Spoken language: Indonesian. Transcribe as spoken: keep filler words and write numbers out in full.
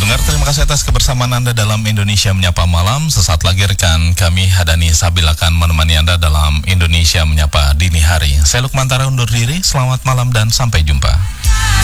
Pendengar, terima kasih atas kebersamaan Anda dalam Indonesia Menyapa Malam. Sesaat lagi rekan kami Hadani Sabil akan menemani Anda dalam Indonesia Menyapa Dini Hari. Saya Lukman Tara undur diri, selamat malam dan sampai jumpa.